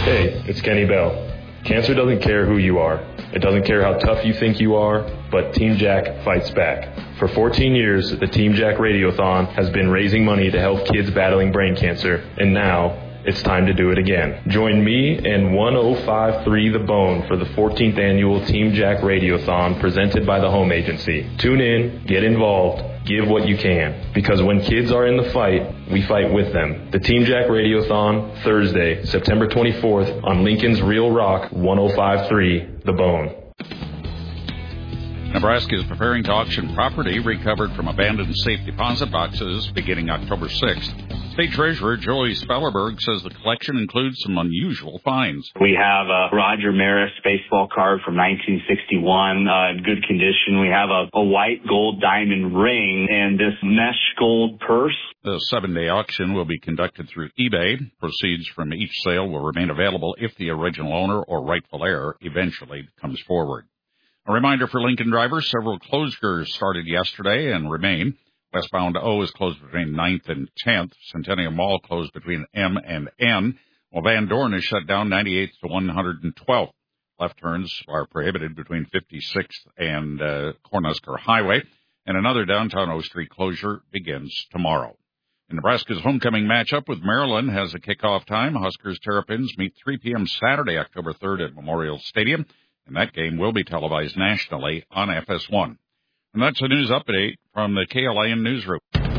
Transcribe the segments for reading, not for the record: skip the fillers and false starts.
Hey, it's Kenny Bell. Cancer doesn't care who you are. It doesn't care how tough you think you are, but Team Jack fights back. For 14 years, the Team Jack Radiothon has been raising money to help kids battling brain cancer, and now it's time to do it again. Join me and 1053 The Bone for the 14th annual Team Jack Radiothon presented by the Home Agency. Tune in, get involved, give what you can. Because when kids are in the fight, we fight with them. The Team Jack Radiothon, Thursday, September 24th on Lincoln's Real Rock, 1053 The Bone. Nebraska is preparing to auction property recovered from abandoned safe deposit boxes beginning October 6th. State Treasurer Joey Spellerberg says the collection includes some unusual finds. We have a Roger Maris baseball card from 1961 in good condition. We have a white gold diamond ring and this mesh gold purse. The 7-day auction will be conducted through eBay. Proceeds from each sale will remain available if the original owner or rightful heir eventually comes forward. A reminder for Lincoln drivers, several closures started yesterday and remain. Westbound O is closed between 9th and 10th. Centennial Mall closed between M and N, while Van Dorn is shut down 98th to 112th. Left turns are prohibited between 56th and Cornhusker Highway, and another downtown O Street closure begins tomorrow. And Nebraska's homecoming matchup with Maryland has a kickoff time. Huskers Terrapins meet 3 p.m. Saturday, October 3rd at Memorial Stadium, and that game will be televised nationally on FS1. And that's a news update from the KLIN Newsroom.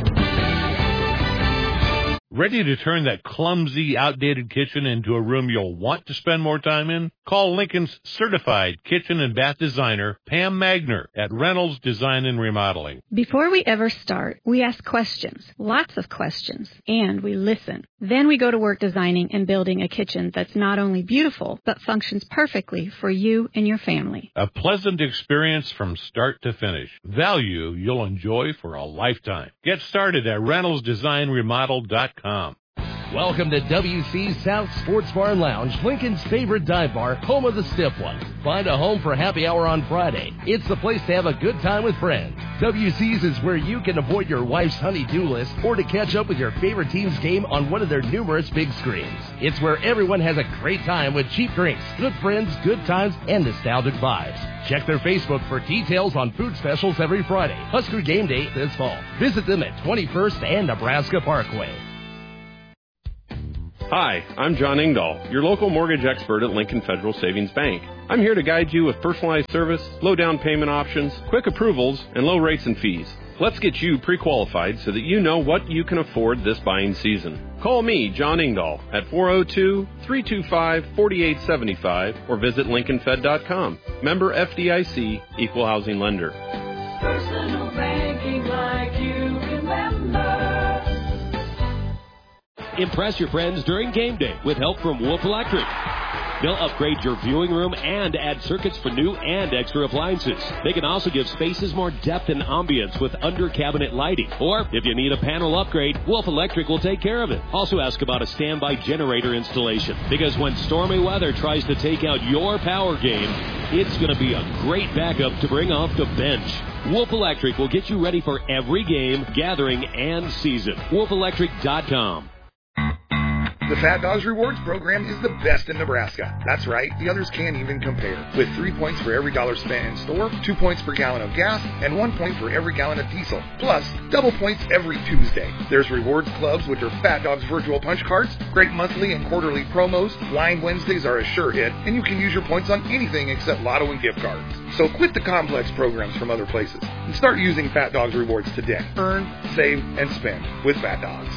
Ready to turn that clumsy, outdated kitchen into a room you'll want to spend more time in? Call Lincoln's certified kitchen and bath designer, Pam Magner, at Reynolds Design and Remodeling. Before we ever start, we ask questions, lots of questions, and we listen. Then we go to work designing and building a kitchen that's not only beautiful, but functions perfectly for you and your family. A pleasant experience from start to finish. Value you'll enjoy for a lifetime. Get started at reynoldsdesignremodel.com. Welcome to WC's South Sports Bar and Lounge, Lincoln's favorite dive bar, home of the stiff ones. Find a home for happy hour on Friday. It's the place to have a good time with friends. WC's is where you can avoid your wife's honey-do list or to catch up with your favorite team's game on one of their numerous big screens. It's where everyone has a great time with cheap drinks, good friends, good times, and nostalgic vibes. Check their Facebook for details on food specials every Friday. Husker game day this fall. Visit them at 21st and Nebraska Parkway. Hi, I'm John Engdahl, your local mortgage expert at Lincoln Federal Savings Bank. I'm here to guide you with personalized service, low down payment options, quick approvals, and low rates and fees. Let's get you pre-qualified so that you know what you can afford this buying season. Call me, John Engdahl, at 402-325-4875 or visit LincolnFed.com. Member FDIC, Equal Housing Lender. Personal banking like you remember. Impress your friends during game day with help from Wolf Electric. They'll upgrade your viewing room and add circuits for new and extra appliances. They can also give spaces more depth and ambience with under-cabinet lighting. Or, if you need a panel upgrade, Wolf Electric will take care of it. Also ask about a standby generator installation, because when stormy weather tries to take out your power game, it's going to be a great backup to bring off the bench. Wolf Electric will get you ready for every game, gathering, and season. WolfElectric.com. The Fat Dogs Rewards program is the best in Nebraska. That's right, the others can't even compare. With 3 points for every dollar spent in store, 2 points per gallon of gas, and 1 point for every gallon of diesel. Plus, double points every Tuesday. There's rewards clubs with their Fat Dogs virtual punch cards, great monthly and quarterly promos, Blind Wednesdays are a sure hit, and you can use your points on anything except lotto and gift cards. So quit the complex programs from other places and start using Fat Dogs Rewards today. Earn, save, and spend with Fat Dogs.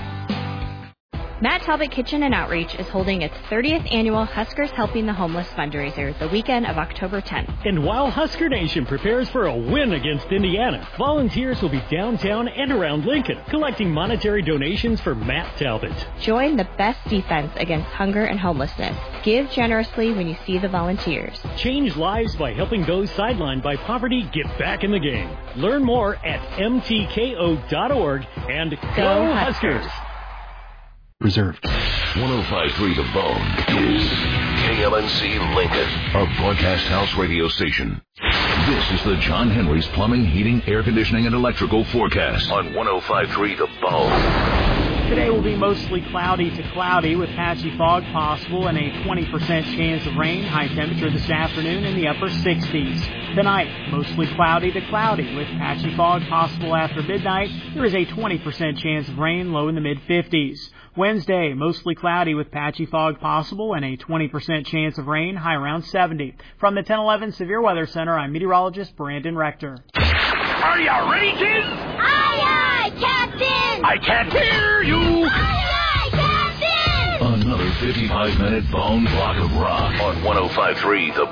Matt Talbot Kitchen and Outreach is holding its 30th annual Huskers Helping the Homeless fundraiser the weekend of October 10th. And while Husker Nation prepares for a win against Indiana, volunteers will be downtown and around Lincoln, collecting monetary donations for Matt Talbot. Join the best defense against hunger and homelessness. Give generously when you see the volunteers. Change lives by helping those sidelined by poverty get back in the game. Learn more at mtko.org and go Huskers! Reserved. 105.3 The Bone is KLNC Lincoln, a broadcast house radio station. This is the John Henry's Plumbing, Heating, Air Conditioning, and Electrical forecast on 105.3 The Bone. Today will be mostly cloudy to cloudy with patchy fog possible and a 20% chance of rain. High temperature this afternoon in the upper 60s. Tonight, mostly cloudy to cloudy with patchy fog possible after midnight. There is a 20% chance of rain, low in the mid-50s. Wednesday, mostly cloudy with patchy fog possible and a 20% chance of rain, high around 70. From the 1011 Severe Weather Center, I'm meteorologist Brandon Rector. Are you ready, kids? Aye, aye, Captain! I can't hear you! Aye, aye, Captain! Another 55-minute bone block of rock on 105.3 The